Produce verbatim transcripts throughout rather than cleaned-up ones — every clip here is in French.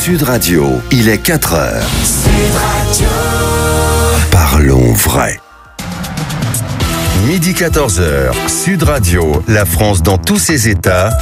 Sud Radio, il est quatre heures. Sud Radio. Parlons vrai. Midi quatorze heures, Sud Radio, la France dans tous ses états.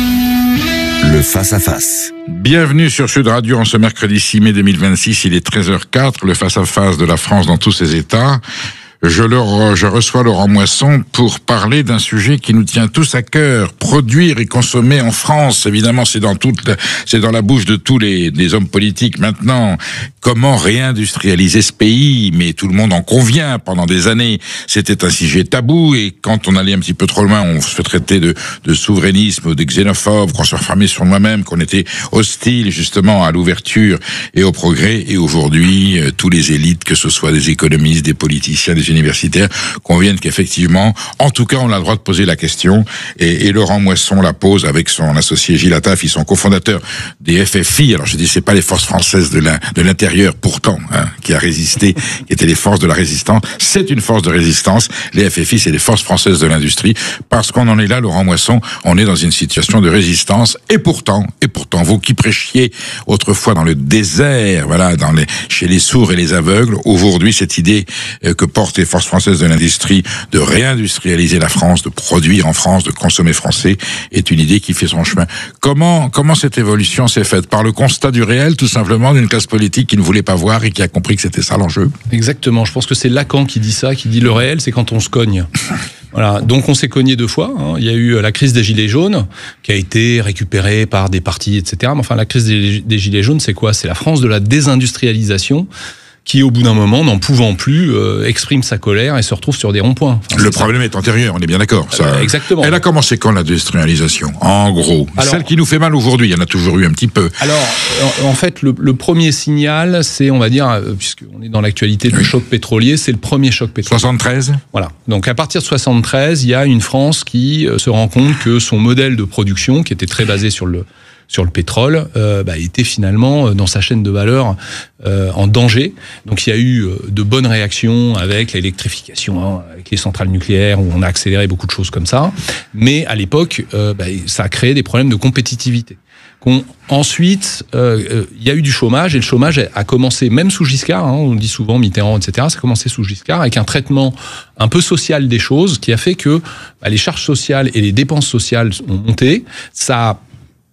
Le face-à-face. Bienvenue sur Sud Radio en ce mercredi six mai deux mille vingt-six, il est treize heures quatre, le face-à-face de la France dans tous ses états. Je, le, je reçois Laurent Moisson pour parler d'un sujet qui nous tient tous à cœur, produire et consommer en France. Évidemment, c'est dans toute, c'est dans la bouche de tous les, les hommes politiques maintenant. Comment réindustrialiser ce pays? Mais tout le monde en convient. Pendant des années, c'était un sujet tabou, et quand on allait un petit peu trop loin, on se fait traiter de, de souverainisme, de xénophobe, qu'on se refermait sur moi-même, qu'on était hostile justement à l'ouverture et au progrès. Et aujourd'hui, euh, tous les élites, que ce soit des économistes, des politiciens, des universitaires, conviennent qu'effectivement, en tout cas, on a le droit de poser la question, et, et Laurent Moisson la pose avec son associé Gilles Attaf. Ils sont cofondateurs des F F I. Alors je dis, c'est pas les forces françaises de l'intérieur, pourtant, hein, qui a résisté, qui étaient les forces de la résistance. C'est une force de résistance. Les F F I, c'est les forces françaises de l'industrie. Parce qu'on en est là, Laurent Moisson, on est dans une situation de résistance. Et pourtant, et pourtant, vous qui prêchiez autrefois dans le désert, voilà, dans les, chez les sourds et les aveugles, aujourd'hui, cette idée euh, que portent les forces françaises de l'industrie de réindustrialiser la France, de produire en France, de consommer français, est une idée qui fait son chemin. Comment, comment cette évolution s'est faite? Par le constat du réel, tout simplement, d'une classe politique qui ne voulait pas voir et qui a compris que c'était ça l'enjeu? Exactement. Je pense que c'est Lacan qui dit ça, qui dit le réel, c'est quand on se cogne. Voilà. Donc on s'est cogné deux fois. Hein. Il y a eu la crise des Gilets jaunes, qui a été récupérée par des partis, et cetera. Mais enfin, la crise des, des Gilets jaunes, c'est quoi? C'est la France de la désindustrialisation, qui, au bout d'un moment, n'en pouvant plus, euh, exprime sa colère et se retrouve sur des ronds-points. Enfin, le problème ça. est antérieur, on est bien d'accord. Ça... Euh, exactement. Elle a commencé quand, l'industrialisation? En gros, alors, celle qui nous fait mal aujourd'hui, il y en a toujours eu un petit peu. Alors, en, en fait, le, le premier signal, c'est, on va dire, euh, puisqu'on est dans l'actualité du oui. choc pétrolier, c'est le premier choc pétrolier. soixante-treize Voilà. Donc, à partir de soixante-treize, il y a une France qui euh, se rend compte que son modèle de production, qui était très basé sur le sur le pétrole, euh, bah, était finalement, dans sa chaîne de valeur, euh, en danger. Donc il y a eu euh, de bonnes réactions avec l'électrification, hein, avec les centrales nucléaires, où on a accéléré beaucoup de choses comme ça. Mais à l'époque, euh, bah, ça a créé des problèmes de compétitivité. Qu'on, ensuite, euh, euh, il y a eu du chômage, et le chômage a commencé, même sous Giscard, hein, on dit souvent Mitterrand, et cetera, ça a commencé sous Giscard, avec un traitement un peu social des choses, qui a fait que bah, les charges sociales et les dépenses sociales ont monté. Ça a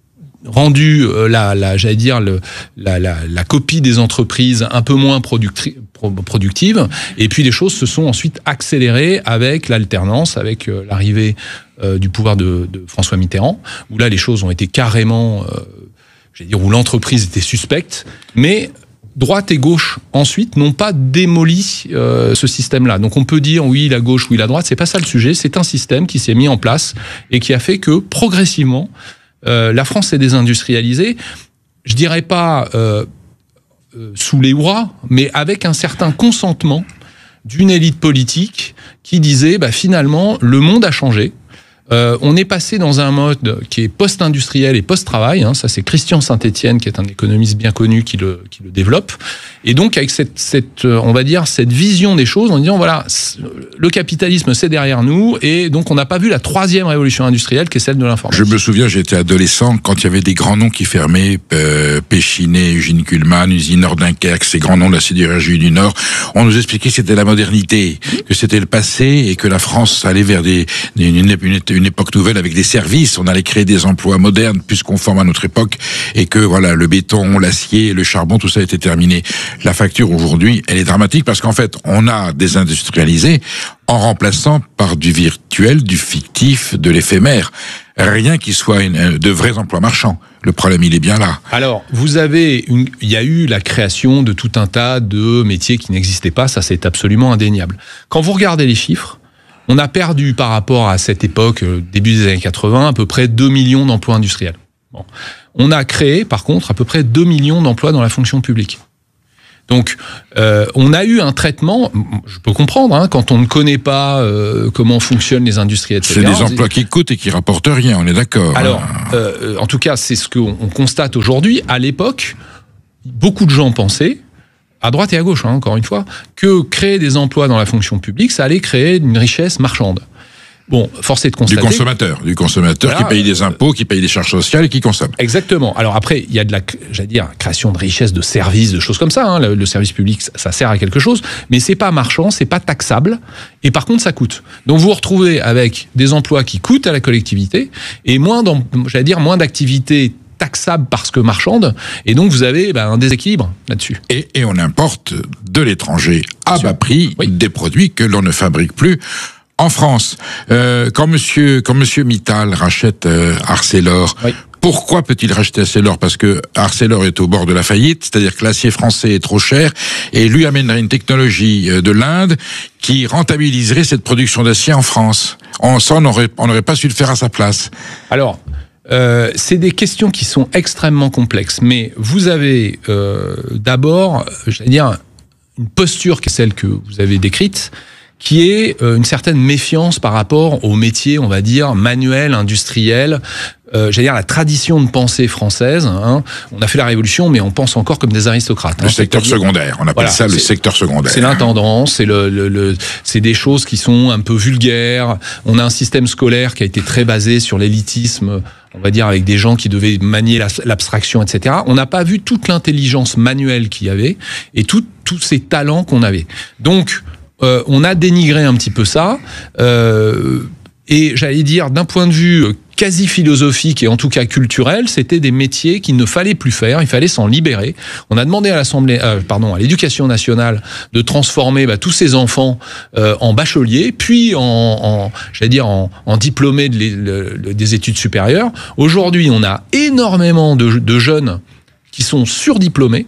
rendu euh, la, la, j'allais dire le, la, la, la copie des entreprises un peu moins producti- productive, et puis les choses se sont ensuite accélérées avec l'alternance, avec euh, l'arrivée euh, du pouvoir de, de François Mitterrand, où là les choses ont été carrément, euh, j'allais dire, où l'entreprise était suspecte, mais droite et gauche ensuite n'ont pas démoli euh, ce système-là. Donc on peut dire oui la gauche, oui la droite, c'est pas ça le sujet, c'est un système qui s'est mis en place et qui a fait que progressivement Euh, la France s'est désindustrialisée, je dirais pas euh, euh, sous les hurrahs, mais avec un certain consentement d'une élite politique qui disait bah, finalement le monde a changé. Euh, on est passé dans un mode qui est post-industriel et post-travail. Hein, ça, c'est Christian Saint-Étienne, qui est un économiste bien connu, qui le, qui le développe. Et donc, avec cette, cette, on va dire, cette vision des choses, en disant, voilà, le capitalisme, c'est derrière nous, et donc on n'a pas vu la troisième révolution industrielle, qui est celle de l'informatique. Je me souviens, j'étais adolescent, quand il y avait des grands noms qui fermaient, euh, Péchinet, Eugène Kuhlmann, usine Nord Dunkerque, ces grands noms de la sidérurgie du Nord, on nous expliquait que c'était la modernité, que c'était le passé, et que la France allait vers des, une, une, une une époque nouvelle avec des services, on allait créer des emplois modernes plus conformes à notre époque, et que voilà, le béton, l'acier, le charbon, tout ça était terminé. La facture aujourd'hui, elle est dramatique parce qu'en fait, on a désindustrialisé en remplaçant par du virtuel, du fictif, de l'éphémère. Rien qui soit une, de vrais emplois marchands. Le problème, il est bien là. Alors, vous avez une, il y a eu la création de tout un tas de métiers qui n'existaient pas, ça c'est absolument indéniable. Quand vous regardez les chiffres, on a perdu par rapport à cette époque, début des années quatre-vingts, à peu près deux millions d'emplois industriels. Bon. On a créé, par contre, à peu près deux millions d'emplois dans la fonction publique. Donc, euh, on a eu un traitement, je peux comprendre, hein, quand on ne connaît pas euh, comment fonctionnent les industries, et cetera. C'est des emplois qui coûtent et qui rapportent rien, on est d'accord. Alors, euh, en tout cas, c'est ce qu'on constate aujourd'hui. À l'époque, beaucoup de gens pensaient, à droite et à gauche, hein, encore une fois, que créer des emplois dans la fonction publique, ça allait créer une richesse marchande. Bon, force est de constater... Du consommateur, du consommateur voilà, qui paye des impôts, qui paye des charges sociales et qui consomme. Exactement. Alors après, il y a de la, j'allais dire, création de richesse, de services, de choses comme ça. Hein. Le, le service public, ça sert à quelque chose, mais c'est pas marchand, c'est pas taxable, et par contre, ça coûte. Donc vous vous retrouvez avec des emplois qui coûtent à la collectivité, et moins, j'allais dire, moins d'activités taxable parce que marchande, et donc vous avez ben, un déséquilibre là-dessus. Et, et on importe de l'étranger à bas prix oui. des produits que l'on ne fabrique plus en France. Euh, quand monsieur, quand monsieur Mittal rachète euh, Arcelor, oui. pourquoi peut-il racheter Arcelor? Parce que Arcelor est au bord de la faillite, c'est-à-dire que l'acier français est trop cher, et lui amènerait une technologie de l'Inde qui rentabiliserait cette production d'acier en France. On, ça, on n'aurait on n'aurait pas su le faire à sa place. Alors, Euh, c'est des questions qui sont extrêmement complexes, mais vous avez euh, d'abord, j'allais dire, une posture qui est celle que vous avez décrite, qui est euh, une certaine méfiance par rapport au métier, on va dire, manuel, industriel, euh, j'allais dire la tradition de pensée française. Hein. On a fait la révolution, mais on pense encore comme des aristocrates. Le hein. secteur secondaire, on appelle voilà, ça le secteur secondaire. C'est l'intendance, c'est le, le, le, c'est des choses qui sont un peu vulgaires. On a un système scolaire qui a été très basé sur l'élitisme, on va dire, avec des gens qui devaient manier l'abstraction, et cetera. On n'a pas vu toute l'intelligence manuelle qu'il y avait et tous ces talents qu'on avait. Donc, euh, on a dénigré un petit peu ça. Euh, et j'allais dire, d'un point de vue quasi philosophique et en tout cas culturel, c'était des métiers qu'il ne fallait plus faire, il fallait s'en libérer. On a demandé à l'Assemblée, euh, pardon, à l'Éducation nationale de transformer bah, tous ces enfants euh, en bacheliers, puis en, en j'allais dire en, en diplômés de les, le, des études supérieures. Aujourd'hui, on a énormément de, de jeunes qui sont surdiplômés,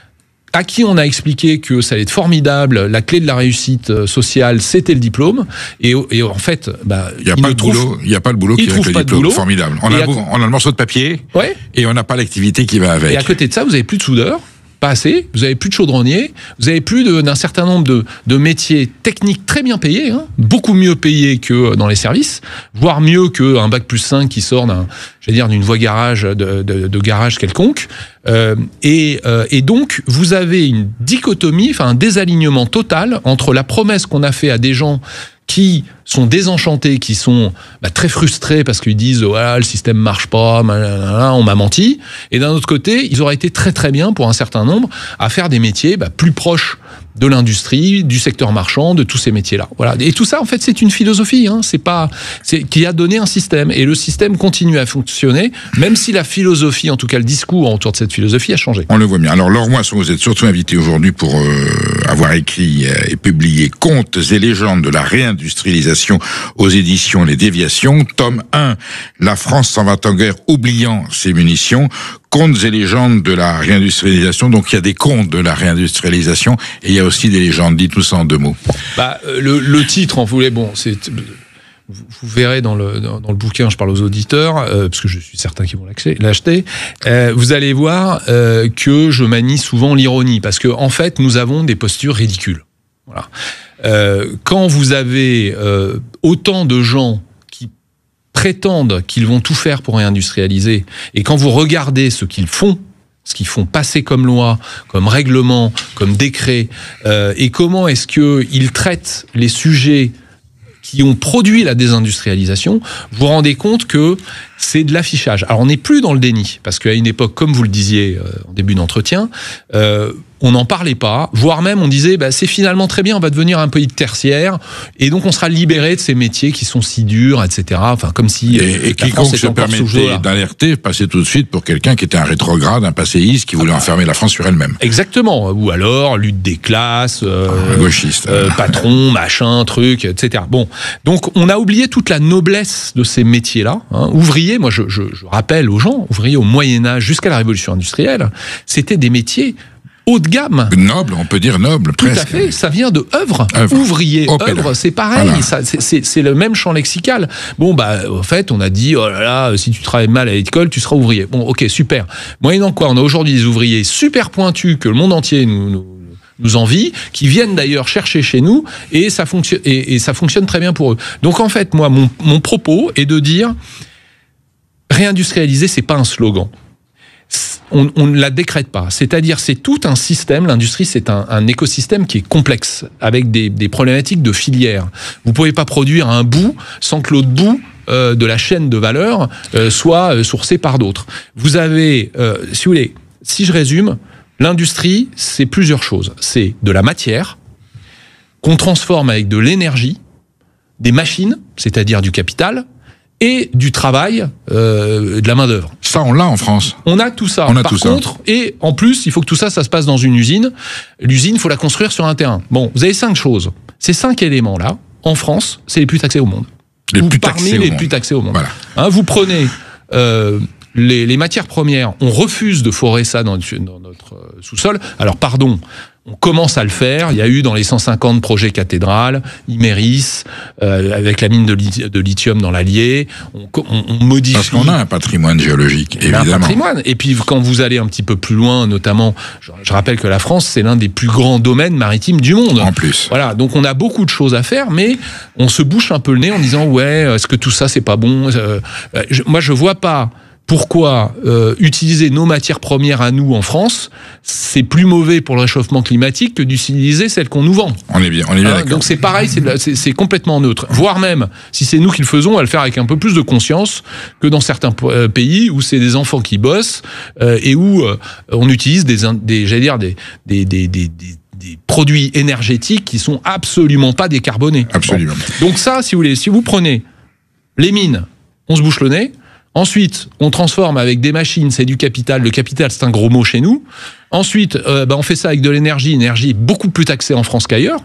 à qui on a expliqué que ça allait être formidable, la clé de la réussite sociale, c'était le diplôme, et, et en fait, bah, il n'y a pas le boulot, il n'y a pas le boulot qui est avec le diplôme, formidable. On a, a, on a le morceau de papier, ouais. et on n'a pas l'activité qui va avec. Et à côté de ça, vous n'avez plus de soudeur, pas assez, vous n'avez plus de chaudronnier, vous avez plus d'un certain nombre de, de métiers techniques très bien payés, hein, beaucoup mieux payés que dans les services, voire mieux qu'un bac plus cinq qui sort d'un, j'allais dire, d'une voie garage, de, de, de garage quelconque. Euh, et, euh, et donc, vous avez une dichotomie, enfin un désalignement total entre la promesse qu'on a fait à des gens qui sont désenchantés, qui sont bah, très frustrés parce qu'ils disent voilà, le système marche pas, on m'a menti. Et d'un autre côté, ils auraient été très très bien pour un certain nombre à faire des métiers bah, plus proches de l'industrie, du secteur marchand, de tous ces métiers-là. Voilà. Et tout ça, en fait, c'est une philosophie, hein. C'est pas, c'est qui a donné un système. Et le système continue à fonctionner, même si la philosophie, en tout cas le discours autour de cette philosophie, a changé. On le voit bien. Alors, Laure Moisson, vous êtes surtout invité aujourd'hui pour euh, avoir écrit et publié Contes et légendes de la réindustrialisation aux éditions Les Déviations. Tome un, La France s'en va en guerre, oubliant ses munitions. Contes et légendes de la réindustrialisation. Donc il y a des contes de la réindustrialisation et il y a aussi des légendes. Dites-nous ça en deux mots. Bah, le, le titre, en voulait, bon, c'est, vous, vous verrez dans le, dans, dans le bouquin, je parle aux auditeurs, euh, parce que je suis certain qu'ils vont l'acheter, euh, vous allez voir euh, que je manie souvent l'ironie, parce que en fait, nous avons des postures ridicules. Voilà. Euh, quand vous avez euh, autant de gens prétendent qu'ils vont tout faire pour réindustrialiser, et quand vous regardez ce qu'ils font, ce qu'ils font passer comme loi, comme règlement, comme décret, euh, et comment est-ce qu'ils traitent les sujets qui ont produit la désindustrialisation, vous vous rendez compte que c'est de l'affichage. Alors on n'est plus dans le déni, parce qu'à une époque, comme vous le disiez euh, en début d'entretien, euh, on n'en parlait pas, voire même on disait bah, c'est finalement très bien, on va devenir un pays de tertiaire, et donc on sera libéré de ces métiers qui sont si durs, et cetera. Enfin, comme si et, euh, et quiconque se permettait d'alerter passait tout de suite pour quelqu'un qui était un rétrograde, un passéiste qui voulait ah, enfermer la France sur elle-même. Exactement. Ou alors lutte des classes, euh, ah, gauchiste, euh, patron, machin, truc, et cetera. Bon, donc on a oublié toute la noblesse de ces métiers-là. Hein. Ouvrier, moi je, je, je rappelle aux gens, ouvrier au Moyen Âge jusqu'à la Révolution industrielle, c'était des métiers haut de gamme. Noble, on peut dire noble, presque. Tout à fait, ça vient de œuvre. œuvre. Ouvrier, Opéra. œuvre, c'est pareil, voilà. C'est le même champ lexical. Bon, bah, en fait, on a dit, oh là là, si tu travailles mal à l'école, tu seras ouvrier. Bon, ok, super. Moyennant quoi, on a aujourd'hui des ouvriers super pointus que le monde entier nous, nous, nous envie, qui viennent d'ailleurs chercher chez nous, et ça fonctionne, et, et ça fonctionne très bien pour eux. Donc, en fait, moi, mon, mon propos est de dire, réindustrialiser, c'est pas un slogan. on, on ne la décrète pas. C'est-à-dire, c'est tout un système. L'industrie, c'est un, un écosystème qui est complexe, avec des, des problématiques de filière. Vous pouvez pas produire un bout sans que l'autre bout euh, de la chaîne de valeur euh, soit euh, sourcé par d'autres. Vous avez, euh, si vous voulez, si je résume, l'industrie, c'est plusieurs choses. C'est de la matière qu'on transforme avec de l'énergie, des machines, c'est-à-dire du capital, et du travail, euh, de la main-d'œuvre. Ça, on l'a en France. On a tout ça. On a Par tout contre, ça. Et en plus, il faut que tout ça, ça se passe dans une usine. L'usine, il faut la construire sur un terrain. Bon, vous avez cinq choses. Ces cinq éléments-là, en France, c'est les plus taxés au monde. Les Ou plus parmi taxés les au monde. plus taxés au monde. Voilà. Hein, vous prenez euh, les, les matières premières, on refuse de forer ça dans, dans notre sous-sol. Alors, pardon. On commence à le faire. Il y a eu dans les cent cinquante projets cathédrales, Imerys, euh, avec la mine de, li- de lithium dans l'Allier. On, on, on modifie. Parce qu'on a un patrimoine géologique, évidemment. Un patrimoine. Et puis quand vous allez un petit peu plus loin, notamment, je, je rappelle que la France, c'est l'un des plus grands domaines maritimes du monde. En plus. Voilà. Donc on a beaucoup de choses à faire, mais on se bouche un peu le nez en disant ouais, est-ce que tout ça c'est pas bon euh, je, Moi, je vois pas. Pourquoi euh, utiliser nos matières premières à nous en France, c'est plus mauvais pour le réchauffement climatique que d'utiliser celles qu'on nous vend. On est bien, on est bien Hein, d'accord. donc c'est pareil, c'est, c'est, c'est complètement neutre. Voire même, si c'est nous qui le faisons, on va le faire avec un peu plus de conscience que dans certains euh, pays où c'est des enfants qui bossent euh, et où euh, on utilise des, des, j'allais dire des, des, des, des, des des produits énergétiques qui sont absolument pas décarbonés. Absolument. Bon. Donc ça, si vous voulez, si vous prenez les mines, on se bouche le nez. Ensuite, on transforme avec des machines, c'est du capital. Le capital, c'est un gros mot chez nous. Ensuite, euh, bah, on fait ça avec de l'énergie. L'énergie est beaucoup plus taxée en France qu'ailleurs.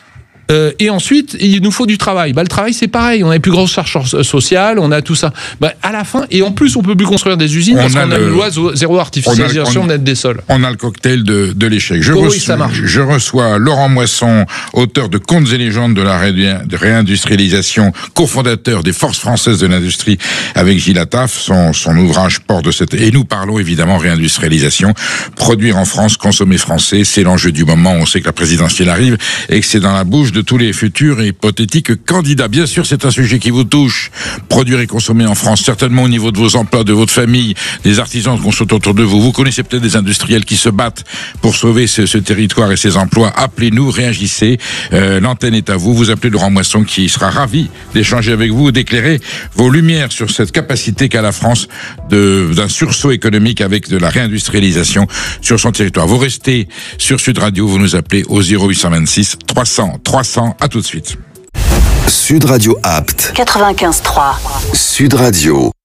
Euh, et ensuite, il nous faut du travail. Bah, le travail, c'est pareil. On a les plus grosses charges sociales, on a tout ça. Bah, à la fin, et en plus, on peut plus construire des usines On parce a qu'on a le- une loi zéro artificialisation on a- nette des sols. On a le cocktail de, de l'échec. Je, Oh oui, reçois, ça marche. je reçois Laurent Moisson, auteur de Contes et légendes de la ré- de réindustrialisation, cofondateur des Forces françaises de l'industrie avec Gilles Attaf. Son, son ouvrage porte de cette... Et nous parlons évidemment réindustrialisation. Produire en France, consommer français, c'est l'enjeu du moment. On sait que la présidentielle arrive et que c'est dans la bouche de tous les futurs et hypothétiques candidats. Bien sûr, c'est un sujet qui vous touche. Produire et consommer en France, certainement au niveau de vos emplois, de votre famille, des artisans qui sont autour de vous. Vous connaissez peut-être des industriels qui se battent pour sauver ce, ce territoire et ses emplois. Appelez-nous, réagissez. Euh, l'antenne est à vous. Vous appelez Laurent Moisson qui sera ravi d'échanger avec vous, d'éclairer vos lumières sur cette capacité qu'a la France de, d'un sursaut économique avec de la réindustrialisation sur son territoire. Vous restez sur Sud Radio, vous nous appelez au zéro huit cent vingt-six trois cents trois cents. À tout de suite. Sud Radio Apt. quatre-vingt-quinze trois. Sud Radio.